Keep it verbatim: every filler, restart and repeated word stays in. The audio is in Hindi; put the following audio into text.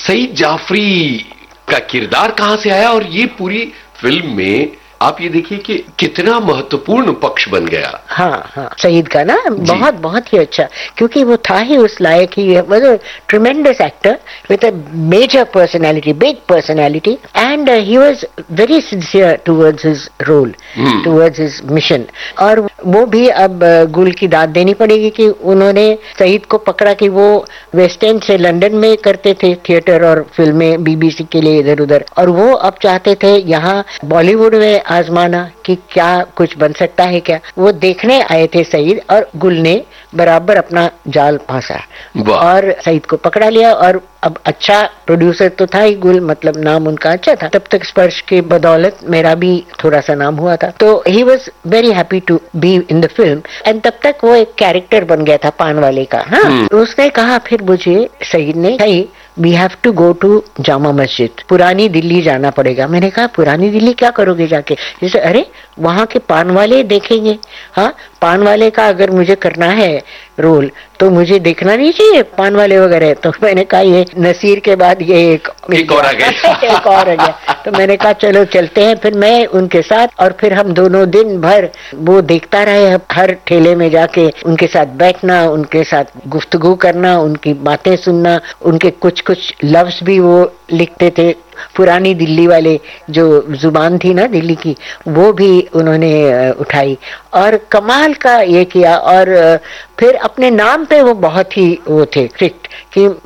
सईद जाफरी का किरदार कहां से आया, और ये पूरी फिल्म में आप ये देखिए कि कितना महत्वपूर्ण पक्ष बन गया। हाँ हाँ, सईद का ना बहुत बहुत ही अच्छा, क्योंकि वो था ही उस लायक ही, was a ट्रेमेंडस actor with a major personality, big personality, and he was very sincere towards his role, towards his mission. और वो भी अब गुल की दाद देनी पड़ेगी कि उन्होंने सईद को पकड़ा कि वो वेस्ट एंड से लंदन में करते थे थिएटर और फिल्में बीबीसी के लिए इधर उधर, और वो अब चाहते थे यहाँ बॉलीवुड में आजमाना कि क्या कुछ बन सकता है क्या। वो देखने आए थे सईद, और गुल ने बराबर अपना जाल फांसा और सईद को पकड़ा लिया। और अब अच्छा प्रोड्यूसर तो था ही गुल, मतलब नाम उनका अच्छा था। तब तक स्पर्श के बदौलत मेरा भी थोड़ा सा नाम हुआ था, तो he was very happy to be in the film. And तब तक वो एक कैरेक्टर बन गया था पान वाले का। हाँ, तो उसने कहा फिर मुझे, सईद ने, भाई we have to go to Jama Masjid, पुरानी दिल्ली जाना पड़ेगा। मैंने कहा पुरानी दिल्ली क्या करोगे जाके? जैसे अरे वहाँ के पान वाले देखेंगे। हाँ, पान वाले का अगर मुझे करना है रोल तो मुझे देखना नहीं चाहिए पान वाले वगैरह। तो मैंने कहा ये नसीर के बाद ये एक, एक और आ गया एक और आ गया। तो मैंने कहा चलो चलते हैं। फिर मैं उनके साथ, और फिर हम दोनों दिन भर वो देखता रहे, हर ठेले में जाके उनके साथ बैठना, उनके साथ गुफ्तगू करना, उनकी बातें सुनना। उनके कुछ कुछ लफ्ज भी वो लिखते थे, पुरानी दिल्ली वाले जो जुबान थी ना दिल्ली की, वो भी उन्होंने उठाई और कमाल का ये किया। और फिर अपने नाम पे वो बहुत ही वो थे स्ट्रिक्ट कि